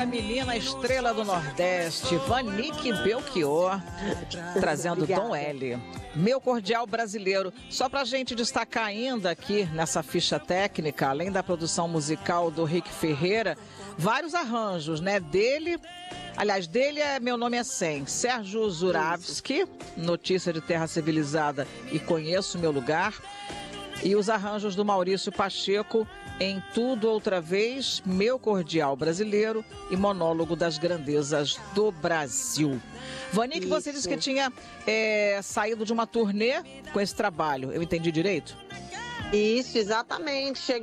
a menina estrela do Nordeste, Vanique Belchior, trazendo Dom L. Meu cordial brasileiro. Só pra gente destacar ainda aqui nessa ficha técnica, além da produção musical do Rick Ferreira, vários arranjos, né? Dele é Meu Nome é 100, Sérgio Zuravski, Notícia de Terra Civilizada e Conheço Meu Lugar. E os arranjos do Maurício Pacheco em Tudo Outra Vez, Meu Cordial Brasileiro e Monólogo das Grandezas do Brasil. Vanique, você disse que tinha saído de uma turnê com esse trabalho. Eu entendi direito? Isso, exatamente.